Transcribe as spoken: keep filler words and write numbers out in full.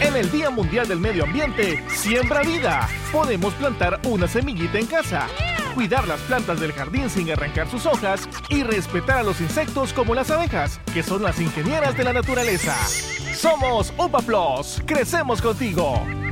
En el Día Mundial del Medio Ambiente, siembra vida. Podemos plantar una semillita en casa, cuidar las plantas del jardín sin arrancar sus hojas y respetar a los insectos como las abejas, que son las ingenieras de la naturaleza. Somos UPA Plus, crecemos contigo.